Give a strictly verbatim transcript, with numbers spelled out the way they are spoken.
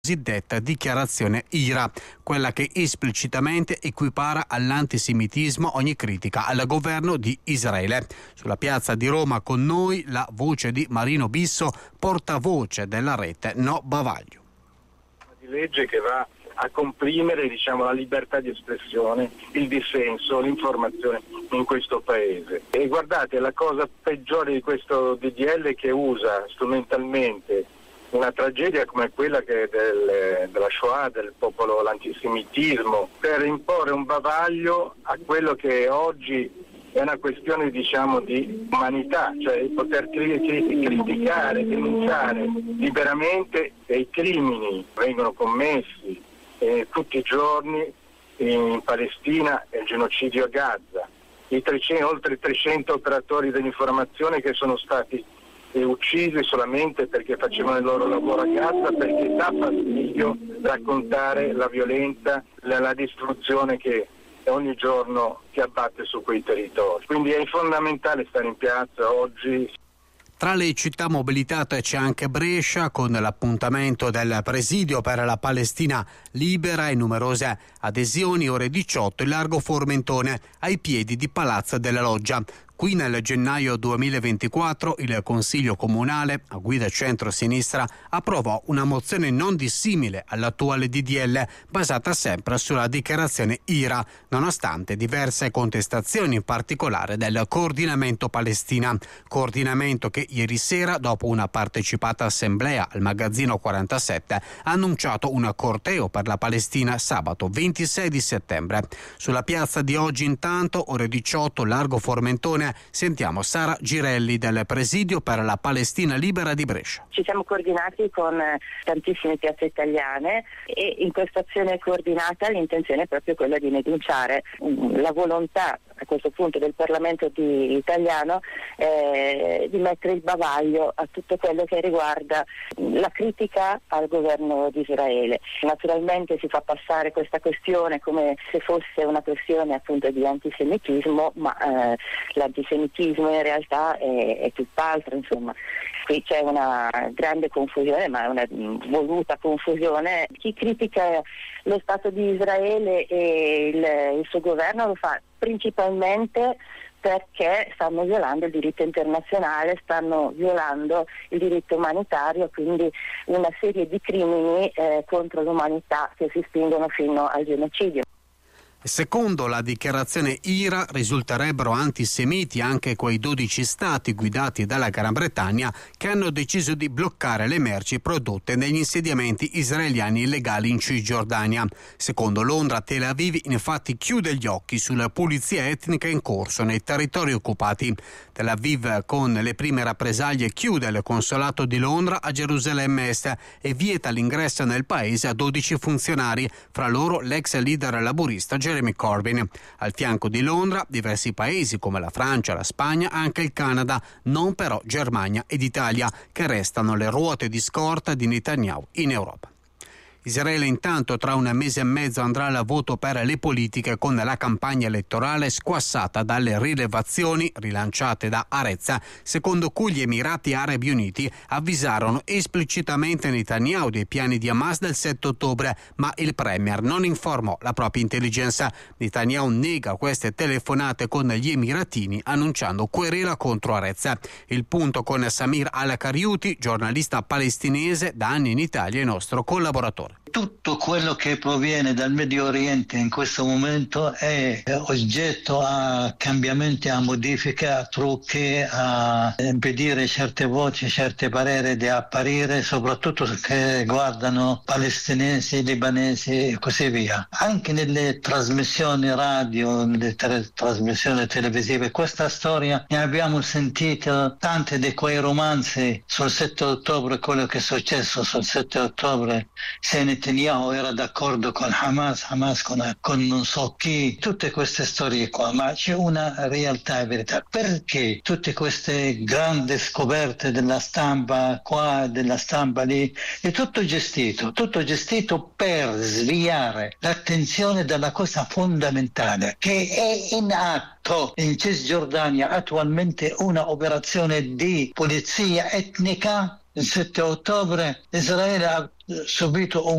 cosiddetta dichiarazione I R A, quella che esplicitamente equipara all'antisemitismo ogni critica al governo di Israele. Sulla piazza di Roma con noi la voce di Marino Bisso, portavoce della rete No Bavaglio. Di legge che va a comprimere, diciamo, la libertà di espressione, il dissenso, l'informazione in questo paese. E guardate, la cosa peggiore di questo D D L è che usa strumentalmente una tragedia come quella che del, della Shoah, del popolo, l'antisemitismo, per imporre un bavaglio a quello che oggi è una questione, diciamo, di umanità, cioè poter criticare, denunciare liberamente che i crimini vengono commessi eh, tutti i giorni in Palestina e il genocidio a Gaza, i trecento, oltre trecento operatori dell'informazione che sono stati e uccisi solamente perché facevano il loro lavoro a Gaza, perché dà fastidio raccontare la violenza, la, la distruzione che ogni giorno si abbatte su quei territori. Quindi è fondamentale stare in piazza oggi. Tra le città mobilitate c'è anche Brescia, con l'appuntamento del Presidio per la Palestina libera e numerose adesioni. Ore diciotto, il largo Formentone, ai piedi di Palazzo della Loggia. Qui nel gennaio duemilaventiquattro il Consiglio Comunale, a guida centro-sinistra, approvò una mozione non dissimile all'attuale D D L, basata sempre sulla dichiarazione I R A, nonostante diverse contestazioni, in particolare del coordinamento Palestina. Coordinamento che ieri sera, dopo una partecipata assemblea al magazzino quarantasette, ha annunciato un corteo per la Palestina sabato ventisei di settembre. Sulla piazza di oggi, intanto, ore diciotto, largo Formentone, sentiamo Sara Girelli del Presidio per la Palestina libera di Brescia. Ci siamo coordinati con tantissime piazze italiane e in questa azione coordinata l'intenzione è proprio quella di denunciare la volontà a questo punto del Parlamento di, italiano eh, di mettere il bavaglio a tutto quello che riguarda la critica al governo di Israele. Naturalmente si fa passare questa questione come se fosse una questione appunto di antisemitismo, ma eh, l'antisemitismo in realtà è, è tutt'altro, insomma. Qui c'è una grande confusione, ma è una voluta confusione. Chi critica lo Stato di Israele e il, il suo governo lo fa principalmente perché stanno violando il diritto internazionale, stanno violando il diritto umanitario, quindi una serie di crimini eh, contro l'umanità che si spingono fino al genocidio. Secondo la dichiarazione I R A risulterebbero antisemiti anche quei dodici stati guidati dalla Gran Bretagna che hanno deciso di bloccare le merci prodotte negli insediamenti israeliani illegali in Cisgiordania. Secondo Londra, Tel Aviv infatti chiude gli occhi sulla pulizia etnica in corso nei territori occupati. Tel Aviv, con le prime rappresaglie, chiude il consolato di Londra a Gerusalemme Est e vieta l'ingresso nel paese a dodici funzionari, fra loro l'ex leader laburista Jeremy Corbyn. Al fianco di Londra diversi paesi come la Francia, la Spagna, anche il Canada, non però Germania ed Italia, che restano le ruote di scorta di Netanyahu in Europa. Israele intanto tra un mese e mezzo andrà al voto per le politiche, con la campagna elettorale squassata dalle rilevazioni rilanciate da Arezza, secondo cui gli Emirati Arabi Uniti avvisarono esplicitamente Netanyahu dei piani di Hamas del sette ottobre, ma il premier non informò la propria intelligence. Netanyahu nega queste telefonate con gli emiratini, annunciando querela contro Arezza. Il punto con Samir Al-Kariuti, giornalista palestinese da anni in Italia e nostro collaboratore. Tutto quello che proviene dal Medio Oriente in questo momento è oggetto a cambiamenti, a modifiche, a trucchi, a impedire certe voci, certe pareri di apparire, soprattutto che riguardano palestinesi, libanesi e così via. Anche nelle trasmissioni radio, nelle tre- trasmissioni televisive, questa storia ne abbiamo sentito tante di quei romanzi sul sette ottobre, quello che è successo sul sette ottobre, se Netanyahu era d'accordo con Hamas, Hamas con, con non so chi, tutte queste storie qua, ma c'è una realtà e verità. Perché tutte queste grandi scoperte della stampa qua, della stampa lì, è tutto gestito, tutto gestito per sviare l'attenzione dalla cosa fondamentale che è in atto in Cisgiordania attualmente, una operazione di polizia etnica. Il sette ottobre Israele ha subito un